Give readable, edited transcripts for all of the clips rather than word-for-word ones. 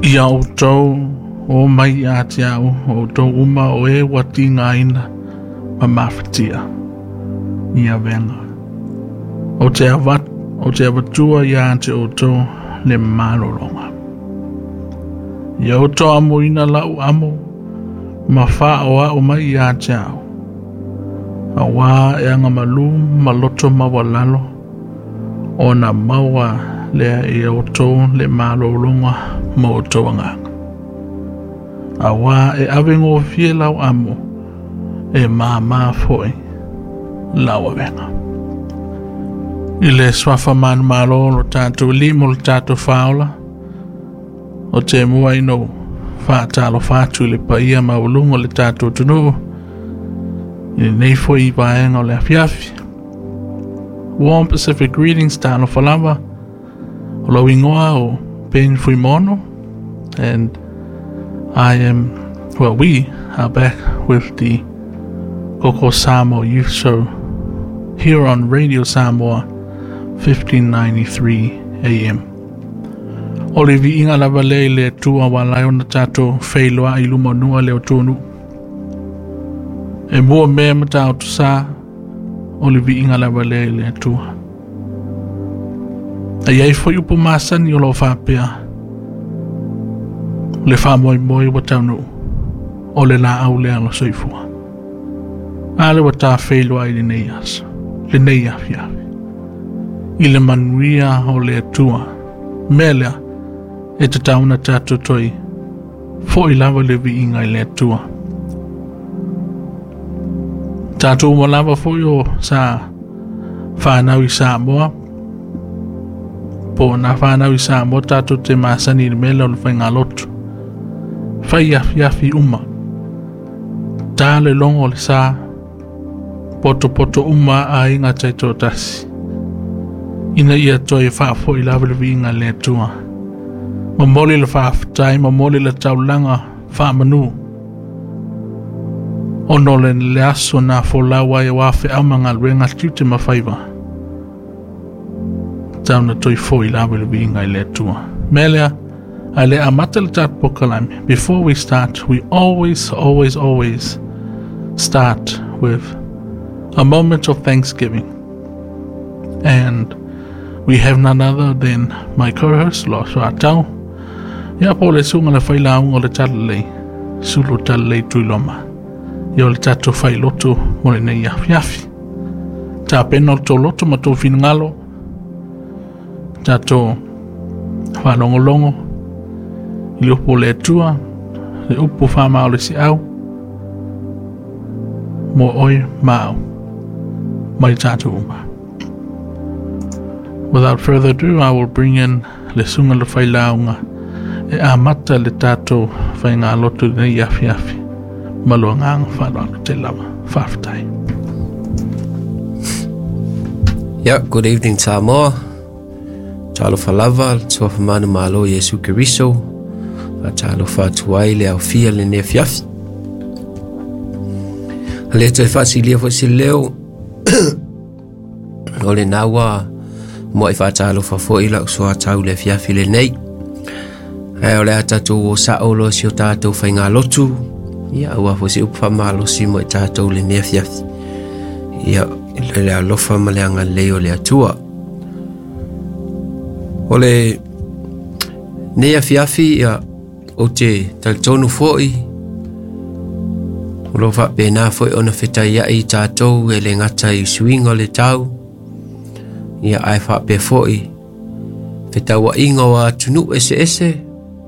Ia o tau o mai a te au o tau uma o e wati ngaina ma mawhitia. Ia venga. O te avatua ia te o tau le malolonga. Ia o tau amo ina lau amo ma wha o mai a te au. A wā e anga malu maloto mawalalo o na maua lea e o tau le malolonga ma o tau anganga. A wā e awengo fie lau amo e mā foi lau awenga. I le swafa manu malo lo tātou limo lo tātou whaola o te mua ino whātalo whātu le paia maulungo le tātou tunu i nei foi I vaenga o le afiafi. Warm Pacific greetings tāno whalawa o lau ingoa o Ben Fuimono, and we are back with the Koko Samoa Youth Show here on Radio Samoa 1593 AM. Olivi inga lava le tua walai o na tato whailoa I lumonua leo tonu. E mua mea mata o tu sa, olivi inga lava le tua. A iei foi upo masani o lo whapea. Le wha moi wa taunu. O le la au le alo soifua. Ale wa ta whailua I le neias. Le neia fiawe. I le manuia o le atua. Melea e te tauna tato toi. Fo I lava le vi inga I le atua. Tato ua lava fo o sa whanau I Samoa. Po na whanau I Samoa tato te masani le mele o le whainga lotu. Whai afi uma. Tā le longo le sa. Poto uma a inga taito tasi. Ina ia toi whaafo I lava le vi inga le atua. Mamoli le whaafatai, mamoli le taulanga whaamanu. Ono le aso na folawa e wafe amanga renga tute mawhaiva. Tauna toi fo I lava le vi inga le atua. Melea, ale amata le tat pokalami. Before we start, we always start with a moment of thanksgiving. And we have none other than my co-host, Lo Suatau. Ia po le sunga le whailaung o le talalei. Sulu talalei tuiloma. Ia le tato whailoto mo le nei afi. Ta peno to loto ma to finngalo. Tato whalongolongo. I upo le tua. Le upo whama o le si au. Mo oi mau. Mai tato uma. Without further ado, I will bring in le sunga le whailaunga e amata le tato whainga lotu nei afi. Malua nganga whanau te lama whawhatai. Yeah, good evening Samoa. Talo whalawa, tua whamanu malo Yesu Kiriso. Talo whatuai le au fia le ne fiafi. Le te whasilia whasi leo. O le nawa mo I whatalo whafoi lau soa tau le fiafi le nei. O le atatou o saolo si o tātou whainga lotu. Ia ua whasi upamalo si mo I tātou le ne fiafi. Ia le alofa maleanga leo le atua. O le nea fiafi ia o te taltonu foi. O lo whapena foi ona whetai ai tātou e le ngata I suinga le tau. Ia ai whape foi. Whetau wa inga wa tunu ese.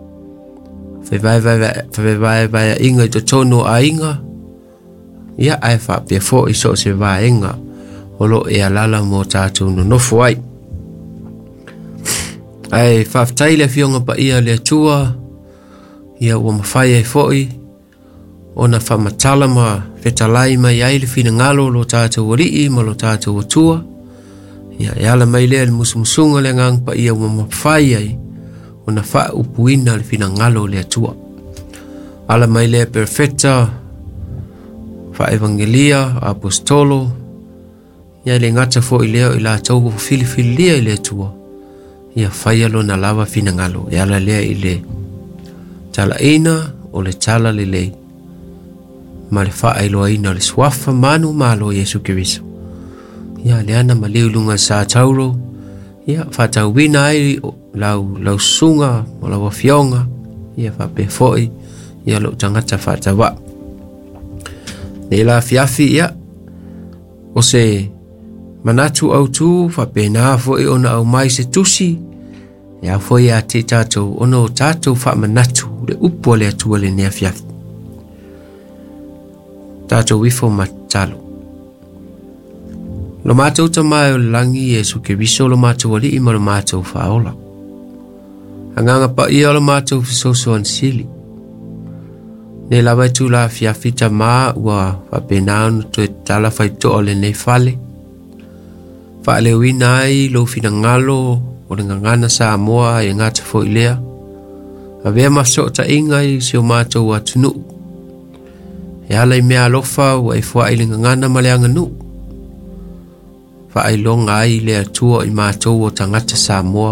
Whewai inga I to tono a inga. Ia ai whape foi so se vai inga. Olo e alala mo tātou no nofo ai. Ai whaftai le fionga pa ia le atua. Ia ua mawhai ai foi. Ona whamatala ma whetalai mai ai le fina ngalo lo tātou warii ma lo tātou atua. Ia ala mai lea le musumusunga le ngang pa ia ua mawhai ai. Ona wha upuina le fina ngalo le atua. Ala mai lea perfecta. Wha evangelia, apostolo. Ia le ngata fo I leo I la tau fili lia I le atua. Ia whaialo na lava fina ngalo. Ia la lea I le talaina o le tala lelei ma le faailoaina o le suafa manu malo Iesu Keriso. Ia le ana ma liulunga sa tauro, ia whatauwina ai lau sunga o lau awhionga, ia whape foi, ia lo tangata whatawa. Ne la fiafi ia, o se manatu au tu, whape nā foi ona au mai se tusi, ia foi a te tātou, ono tātou wha manatu, le upo le atua le nea fiafi. Tātou wifo matalo. Lo mātou tamai o langi Iesu Keriso lo mātou ali ima lo mātou whaola. Anganga pa ia lo mātou fisoso ansili. Ne lawa tu la fiafita mā ua whapenānu to e tala whaito o le nei fale. Whaale wina ai lo fina ngalo o le ngangana sa moa e ngata fo ilea. A vea maso ta inga i si o mātou atunu. E ala i mea alofa ua e fua i le ngangana ma le anganu. Whaelonga ai le atua i mātou o tangata Samoa.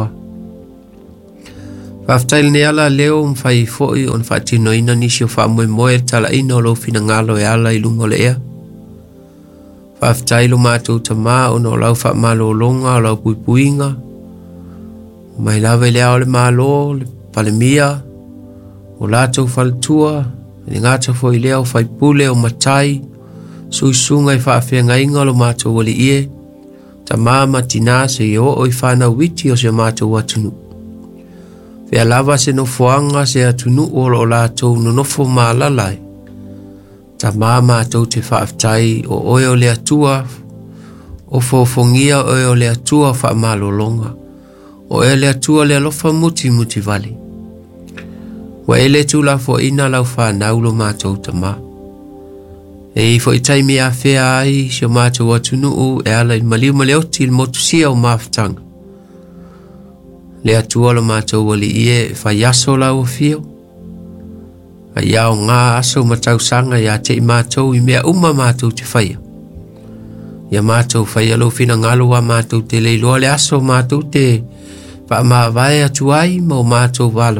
Whaftail ne ala leo mwhai foi on whaatino ina nisi o wha moe tala ina o lo fina ngalo e ala i lungo le ea. Whaftail o mātou ta mā o no lau wha malo longa o lau puipuinga. Mai lawe lea o le malo, le palemia, o lātou whalatua, e ngata foi lea o whaipule o matai, suisunga i whaafenga inga lo mātou wali ie. Ta mama tina se yo oi whana witi o se mātou atunu. Whea lava se no fuanga se atunu o lo lātou no nofo mālalai. Ta mama tau te whaaftai o oe o le atua, o fofongia oe o le atua wha malolonga, o e le atua le alofa muti vali. Wa ele tu la fo ina lau whanau lo mātou ta maa. E i fo i taimi a whea ai si o mātou atunu u e ala i maliu maleoti il motusia o mawhtanga. Le atua lo mātou wali ie whai aso lau o fio. A iao ngā aso matau sanga ia te i mātou i mea uma mātou te whaia. Ia mātou whaia lo fina ngalo a mātou te leiloa le aso mātou te wha maa vai atu ai ma o mātou vala.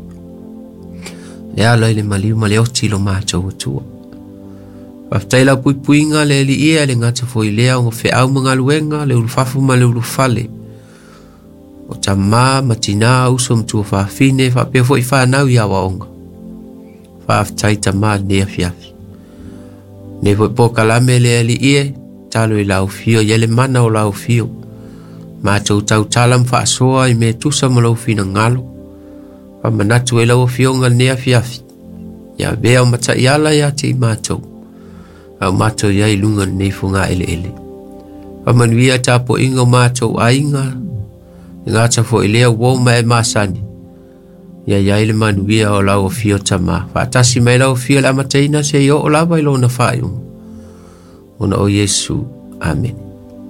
E ala i le maliu maleoti lo mātou atua. Waftaila puipuinga le li ia le ngata foi lea o fe au mga luenga le ulufafu ma le ulufale. O ta maa matina uso mtua whaafine whapea foi whanau ia waonga. Whaaftai ta maa nea fiafi. Ne foi pokalame le li ia talo i lau fio yele mana o lau fio. Mātou tau talam whaasoa i me tusa ma lau fina ngalo. Whamanatu e lau fio ngal nea fiafi. Ia bea o mata iala ia te i mātou. Au mātou iai lunga nei funga ele. A manuia tapo inga mātou ainga, ngata fo ilea woma e masani. Ia iai le manuia o lau o fio tama. Whaatasi mai lau o fio la mataina se i o lawa ilo na whaiu. Ona o Yesu. Amen.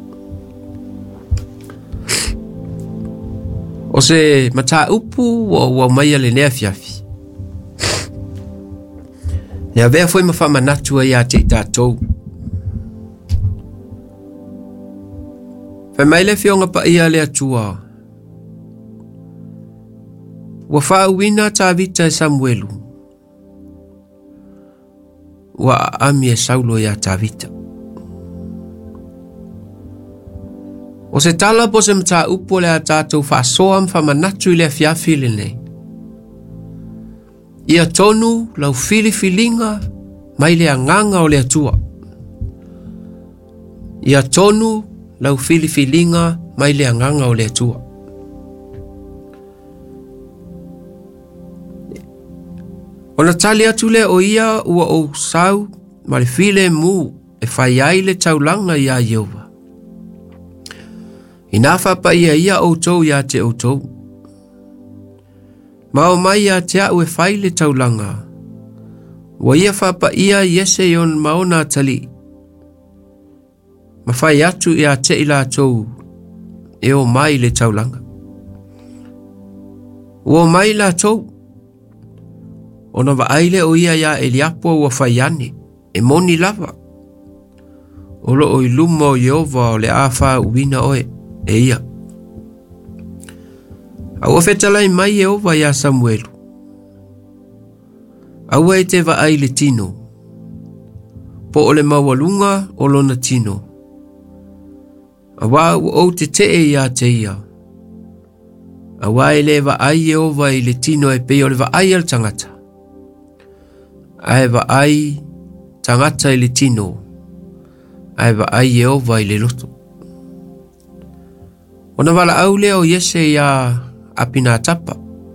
O se mata upu o maia le nea fiafi. Ia vea foi mawhamanatua ia te tātou. Whai mai le whionga pa ia le atua. Wa whaauina tā vita e Samuelu. Wa ami e Saulo ia tā vita. O se tala po se mta upo le a tātou whaasoam whamanatu i le fiafi le nei. Ia tonu lau filifilinga mai le anganga o le atua. Ia tonu lau filifilinga mai le anganga o le atua. Ona tali atu le o ia ua o sau ma le file mu e whai ai le taulanga ia Yehova. Inafa pa ia o tou ia te o tou. Ma o mai a te au e whaile taulanga. Wa ia whapa ia yese yon maona tali. Ma whai atu ia te ila tou e o mai le taulanga. O mai la tou. Ona wa aile o ia ia Eliapo wa whai ane. E moni lava. Olo o iluma o Yehova o le awha uwina oe. E ia. Au fetala mai Yehova ia Samuelu. Aua e te va ai le tino. Po o le mawalunga o lona tino. Awa o te e ia te ia. Awa e le va ai e ova i le tino e pe o le va ai al tangata. Ai va ai tangata i le tino. Ai va ai e ova i le loto. Ona wala au leo Yese ia apina tapa.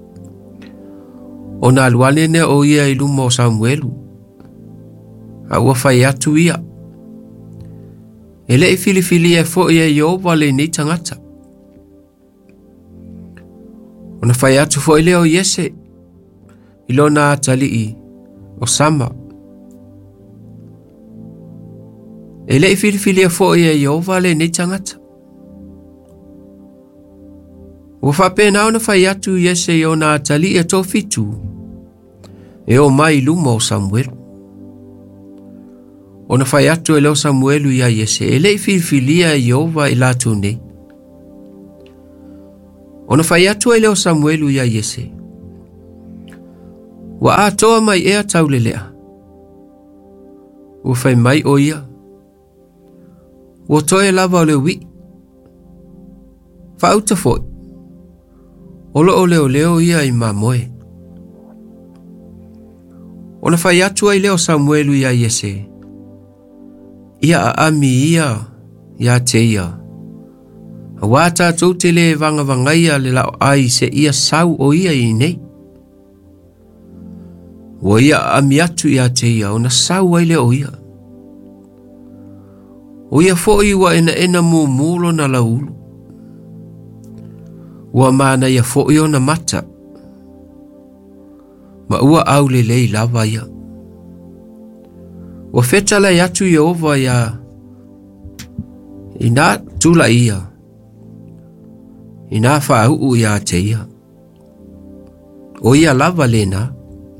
Ona aluane ne o ia i luma o Samuelu. Aua fai atu ia. Ele i filifili e fo ia i ova le ni tangata. Ona fai atu fo i leo Yese. Ilona atali i o Sama. Ele i filifili e fo ia i ova le ni tangata. Ua whapena ona fai atu Yese i ona atali e tō fitu. E o mai luma o Samuelu. Ona fai atu e leo Samuelu ia Yese. E lei filfilia i ova i latu nei. Ona fai atu e leo Samuelu ia Yese. Ua atoa mai ea taulelea. Ua fai mai o ia. Ua toe lava o leo wi. Whauta foi. Olo o leo ia i mamoe. Ona fai atu ai leo Samuelu ia Yese. Ia a ami ia te ia. A wata tau te le vanga vangaia le lao ai se ia sau o ia i nei. Wa ia a ami atu ia te ia ona sau ai leo ia. O ia foi wa ena mulo na laulu. Ua mana ia fo'i ona mata. Ma ua au le lei lava ia. Ua fetala i atu i ova ia. Ina tula ia. Ina whaau ia te ia. O ia lava lena.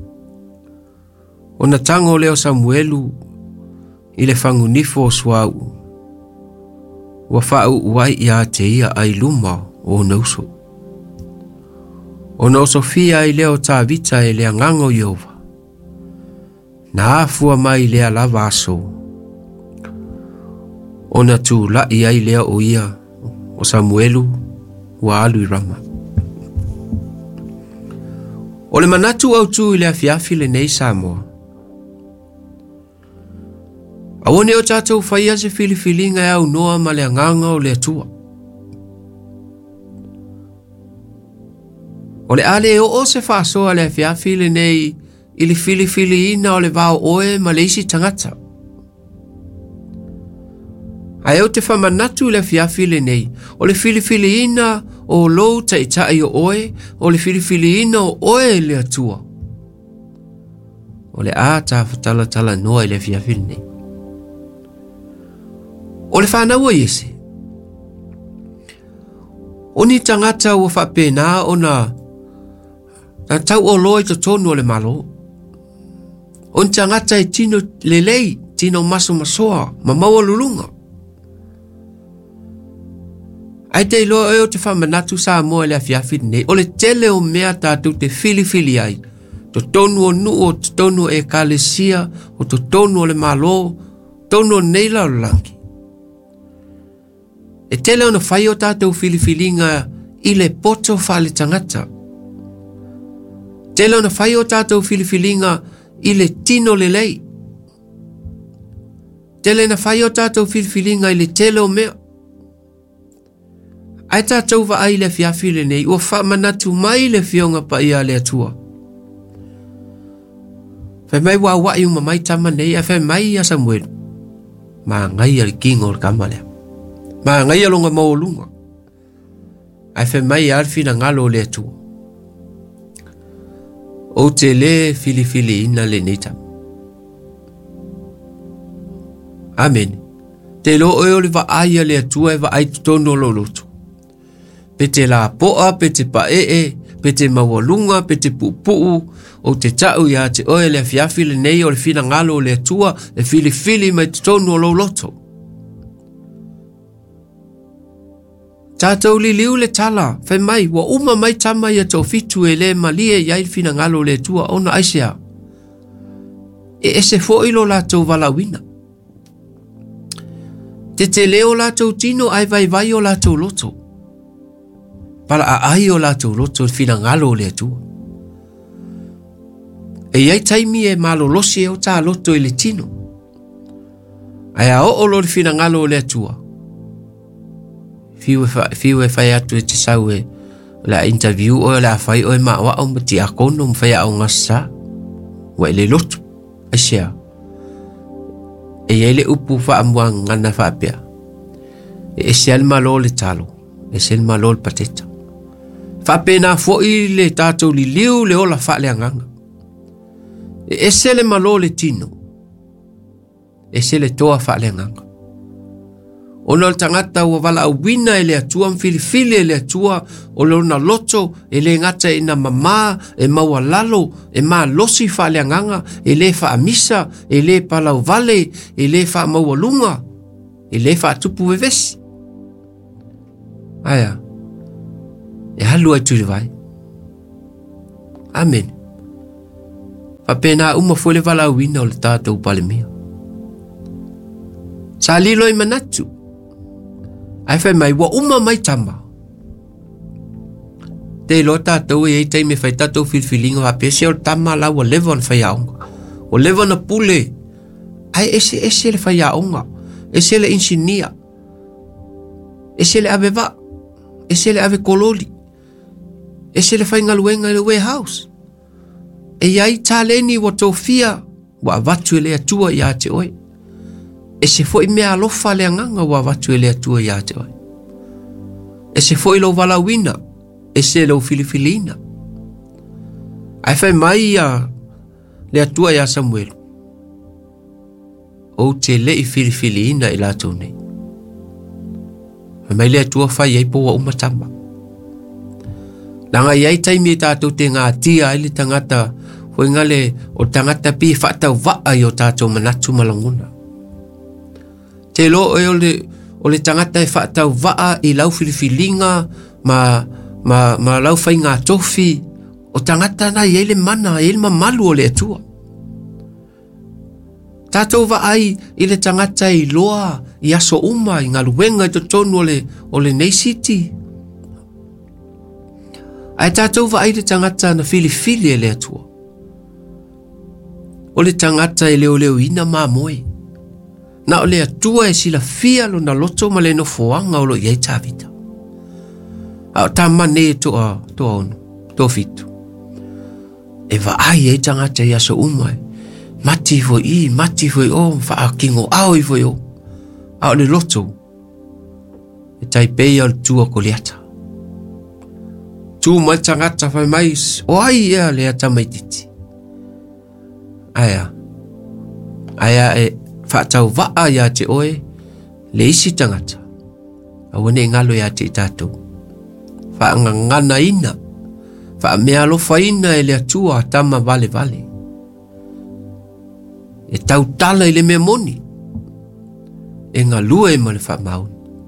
Ona tango leo Samuelu i le whangunifo o suau. Ua whaau wai ia te ia ai luma o nauso. Ona o Sofia i leo tā vita e lea ngango Iova. Na afua mai lea lava aso. Ona tu lai ai lea o ia o Samuelu wa alu i rama. O le manatu au tu i lea fiafi le nei Samoa. Awone o tātou whaia se filifilinga e au noa ma lea nganga o lea tua. O le ale o se whaasoa le fiafile nei i le filifili ina o le vau oe ma le isi tangata. Ai o te whamanatu le fiafile nei o le filifili ina o lou ta itai o oe o le filifili ina o oe le atua. O le a ta whatala noa i le fiafile nei. O le whanau o Yese. O ni tangata ua whapena o na na tau o loi to tonu o le malo. O ni tangata e tino lelei, tino maso masoa, ma maua lulunga. Ai te ilo e o te whamanatu sa moa le afiafi nei, o le tele o mea tātou te filifili ai. To tonu o nuo, to tonu e kalesia, o to tonu o le malo, tonu o neila o langi. E tele o na whai o tātou filifilinga i le poto whale tangata. Tele o na whai o tātou filifilinga i le tino le lei. Tele na whai o tātou filifilinga i le tele o mea. Ai tātou wa ai le fiafile nei, ua whamanatu mai le fionga pa ia le atua. Whai mai wa wai uma mai tama nei, a whai mai a Samuelu. Ma ngai al kingo o kamalea. Ma ngai alonga maolunga. Ai whai mai alfina ngalo le atua. O te le filifili ina le neita. Amen. Te lo o le va aia le atua e va ai tutono lo loto. Pe te la poa, pe te pae, pe te mawalunga, pe te pupuu, o te tau ia te oe le fiafi le nei o le fina ngalo le atua, le filifili mai tutono lo loto. Tātou li liu le tala, whai mai, wa uma mai tama ia tau fitu e le malie ia il fina ngalo le tua ona aisea. E se fo ilo lātou walawina. Te leo lātou tino ai vai o lātou loto. Pala a ai o lātou loto fina ngalo le atua. E iai taimi e malolosi e o tā loto i le tino. Ai a o lo fina ngalo le atua. Fiu e fai atu e te sau e la interview o la fai o e mawa o mati a kono mwhai a o ngasa. Wa le loto. E sea. E iai le upu wha amua ngana wha apea. E sea le malo le talo. E sea le malo le pateta. Wha pena fo i le tātou li liu le ola wha le anganga. E sea le malo le tino. E sea le toa wha le anganga. Ona le tangata ua wala au wina e le atua mfilifili e le atua o le ona loto e le ngata e na mama e maua lalo e maa losi wha le anganga e le wha amisa e le palau vale e le wha maua lunga e le wha tupu e vesi. Aya, e halu ai turi vai. Amen. Whapena uma fwele wala au wina o le tātou palemia. Sa lilo i manatu. Ai fai mai wa uma mai tama. Te lo tātou e tei me fai tātou filfilinga wa pese o tama la wa levon fai aonga. O levon a pule. Ai ese le fai aonga. Ese le insinia. Ese le ave va. Ese le ave kololi. Ese le fai ngaluenga le warehouse. E iai tāleni wa tofia wa vatu le atua i ate oi. E se foi mea alofa le anganga wa watu e le atua i ate oi. E se foi lo walawina. E se lo filifilina. Ai fai mai a le atua i a Samuel. O te le i filifilina i lato nei. Mai le atua fai ei po wa umatama. Langa iai taimi e tātou te ngā tia ele tangata. Hoi ngale o tangata pi whaatau waa i o tātou manatu malanguna. Te lo e o le tangata e whaatau waa i lau filifilinga ma lau whai ngā tofi o tangata na i ele mana, i ele mamalu o le atua. Tātou waai i le tangata i loa i aso uma i ngā luenga i to tonu o le nei city. Ai tātou waai le tangata na filifili e le atua. O le tangata e leo ina mā moe. Na o le atua e sila fia lo na loto ma le no foanga o lo iei tāwita. A o tā mane e toa ono, toa fitu. E wa ai e tangata i aso umai. Mati foi o, wha kingo au i foi o. A o le loto. E taipei al tua ko leata. Tu mai tangata whai mais, o ai ea leata mai titi. Aya e whaatau waa ia te oe, le isi tangata. A wane ngalo ia te tātou. Whaangangana ina. Whaamea lofa ina e le atua tama vale. E tau tala i le mea moni. E ngā lua e ma le whaamaun.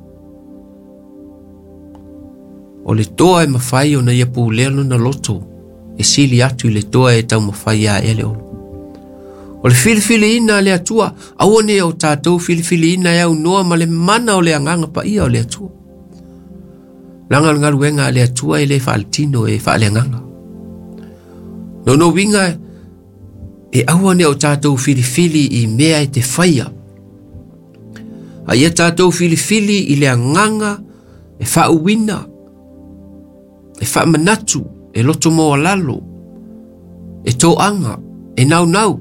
O le toa e mawhai o na ia pūlelo na loto. E sili atu i le toa e tau mawhai a ele olo. O le filifili ina le atua, awane o tātou filifili ina e au noa ma le mana o le anganga pa ia o le atua. Langa ngaruenga le atua e le whaaltino e whaale anganga. No winga e awane o tātou filifili i mea e te whaia. A ia tātou filifili i le anganga e whauwina, e whaamanatu, e loto moa lalo, e tōanga, e nau.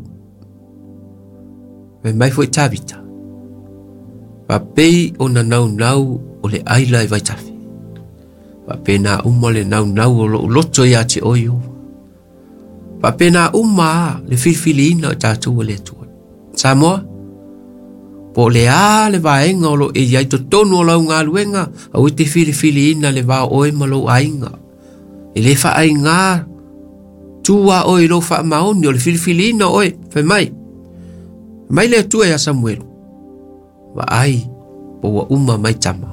Me mai foi tāwita. Pa pei o na nau o le aila e vaitafi. Pa pei na uma le nau o loto ia te oio. Pa pei na uma le filifili ina o tātou o le atua. Samoa? Po le a le vaenga o lo e iai to tonu o lau ngā luenga au te filifili ina le va oe ma lo ainga. E le fa ainga tua oe lo fa maoni o le filifili ina oe. Fai mai. Mai le atua ya Samuel. Wa ai po wa uma mai tama.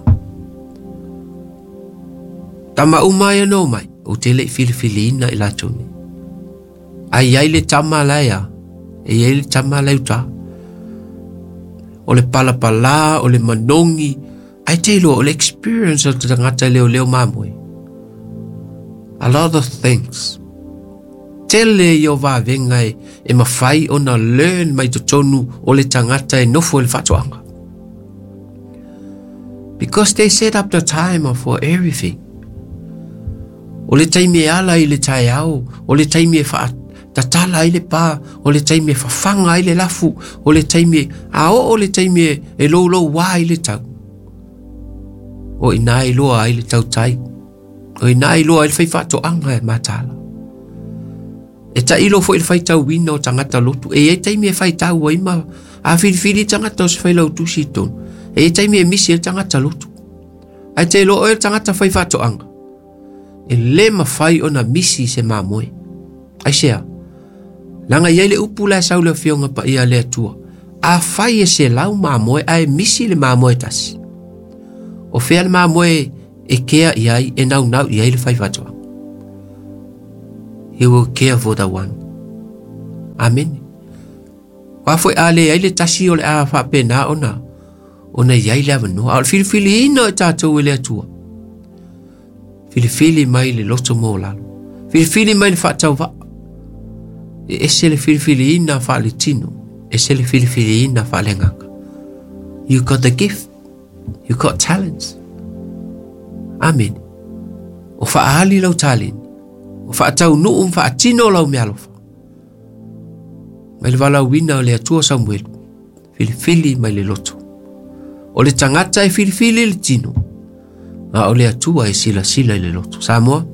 Tama uma ya no mai. O te le filifili ina i la tuni. Ai le tama la ya. e ia le tama lauta. O le palapala, o le manongi, ai te ilo o le experience o te tangata leo mamoi. A lot of things. Tele yo va venga e mawhai o na learn mai to tonu o le tangata e nofo le whatoanga. Because they set up the timer for everything. O le taimi e ala i le tae au, o le taimi e wha tatala i le pā, o le taimi e whawhanga i le lafu, o le taimi o le taimi e lolo wā i le tau. O ina i loa i le tau tai, o ina i loa i le whaiwhatoanga e matala. E ta ilo fo i le whaitau wina o tangata lotu, e taimi e whaitau wa ima, a whiriwhiri tangata o se whailau tusi tonu. E taimi e misi e tangata lotu. Ai te lo o e tangata whaiwhatoanga. E le mawhai o na misi se mamoe. Ai sea, langa iei le upu la sau le fionga pa ia le atua. A whai e se lau mamoe, a e misi le mamoe tasi. O whea le mamoe e kea iai e nau iai le whaiwhatoanga. He will care for the one. Amen. Wa foi ale ai le tasi o le a whapena ona iai le avano. Al fili ino e tātou e le atua. Fili mai le loto mo lalo. Fili mai le whatau wa. E se le fili ina wha le tino. E se le fili ina wha le ngaka. You got the gift. You got talents. Amen. O wha ahali lau talent. O wha atau nuu wha atino lau me alofa. Mai le wala wina o le atua Samuel. Fili mai le loto. O le tangata e fili le tino. Ma o le atua e sila le loto. Samoa.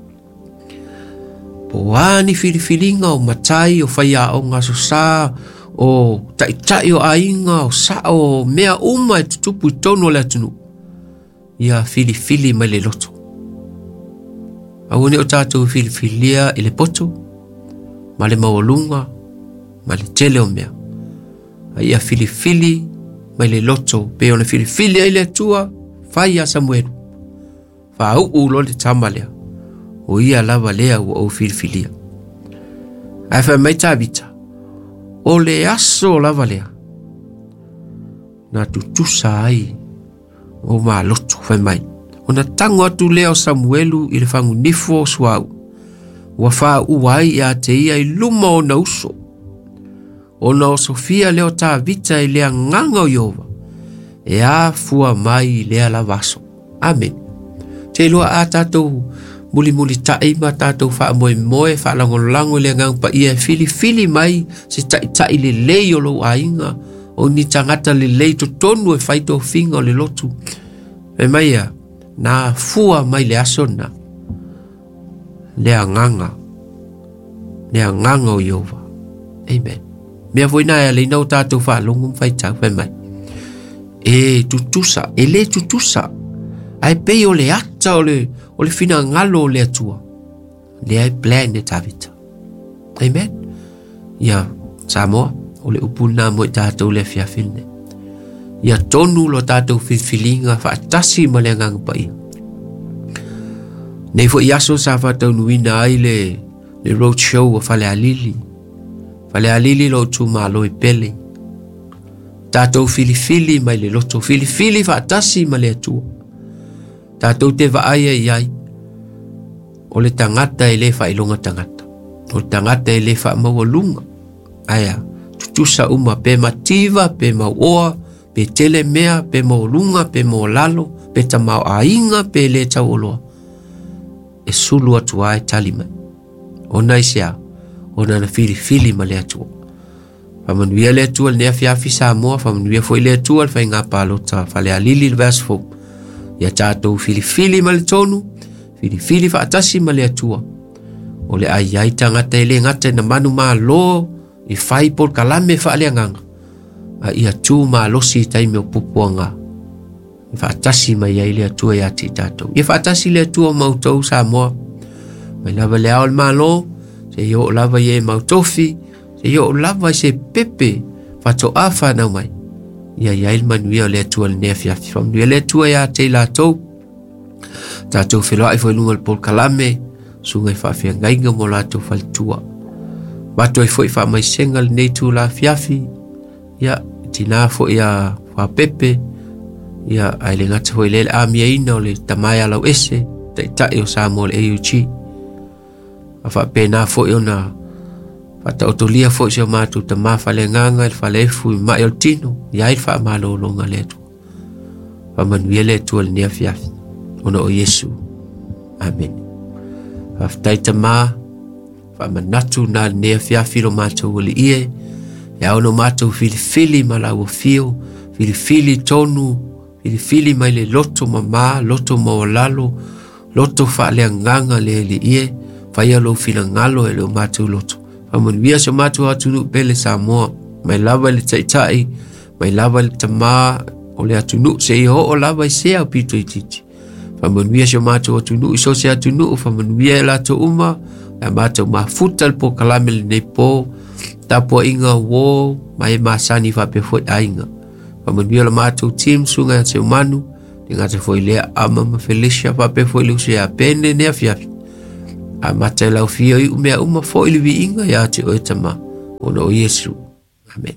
Po wani fililinga o matai o whaia o ngaso sa o tai o ainga o sa o mea uma e tutupu I tono le atunu. Ia fili mai le loto. Awane o tātou filifilia I le poto, ma le maolunga, ma le tele o mea. Ia fili mai le loto, pe o le filifilia I le atua, whaia Samuelu. Whau lo le tamalea, o ia lava lea ua o filifilia. Ai wha mai tāwita, o le aso lava lea. Na tutusa ai, o maa loto whai mai. O na tango atu leo Samuelu I le whangu nifo o suau. Ua wha uai ia te ia I luma o na uso. O na o Sofia leo tā vita I lea nganga o Yehova. E a fua mai lea la vaso. Amen. Te loa a tātou muli tae ma tātou wha moe wha lango lea ngang pa ia fili mai se tai le lei o lo ainga. O ni tangata le lei to tonu e whaito finga o le lotu. E mai a. Na fua mai le aso na lea nganga o Yehova. Amen. Mea voina e leina o tātou wha longum whaitau whai mai. E tutusa, e le tutusa. Ai pei o le ata o le fina ngalo o le atua. Le ai plan e tawita. Amen. Ia Samoa, o le upuna mo I tātou le fiafilne. Ia tonu lo tātou filinga whaatasi ma le ngang pa ia. Nei fo iaso sa whatau nuina ai le road show o Whale Alili. Whale Alili lo tu malo I pele. Tātou fili mai le loto. Fili whaatasi ma le atua. Tātou te waaia iai. O le tangata e le whailonga tangata. O le tangata e le whaamawalunga. Aia, tutusa uma pe mativa, pe mauoa, pe tele mea, pe maulunga, pe maulalo, pe tamau ainga, pe le tauoloa. E sulu atua e talima. Ona I sea, ona na fili ma le atua. Whamanuia le atua le nea fiafi Samoa, whamanuia foi le atua le whainga palota, Whale Alili le verse 4. Ia tātou fili ma le tonu, fili whaatasi ma le atua. O le ai tangata e le ngata na manu maa lo, I whai por kalame whaale nganga. A ia tū maa losi taime o pupuanga. I whaatasi mai ai le atua ia ti tātou. I whaatasi le atua mautou Samoa. Mai lava le ao le maa lo, se yo lava ye mautofi, se yo lava se pepe, whato a whanau mai. Ia il manuia le atua le nea fiafi. Whanuia le atua ia te lātou. Tātou whiloa I whailunga le por kalame, sungai whawhia ngainga mo lātou whalitua. Whapato foi wha mai senga le nei tū la fiafi. Ia, tina foi ia whapepe. Ia, ai le ngata foi le amia ina o le tamai alau ese. Tai o Samoa le AUG. A whapena foi ona Pata otolia fo se matu ta mafa le nganga il falefu ma el tino ya il fa malo longa letu. Pa manuele tu el nia fiaf. Ona o Yesu. Amen. Aftai ta ma fa manatu na nia fiaf lo matu wali ie. Ya ono matu fili mala wo fio, fili tonu, fili mai le loto mama, loto mawalalo, loto fa le nganga le ie, fa ia lo fila ngalo e lo matu loto. Amun via se matu atunu pele Samoa. Mai lava le taitai, mai lava le tama, o le atunu se i ho o lava i sea pito i titi. Amun via se matu atunu, iso se atunu, amun via la to uma, la matu mafuta le po kalame le nepo, tapo inga wo, mai masani fa pe foi ainga. Amun via la matu tim sunga se umanu, dinga se foi lea ama ma Felicia fa pe foi lusi a pene ne afiafi. A mata lau fio i umea uma fo ili vi inga ya te o tama. Ono o Yesu.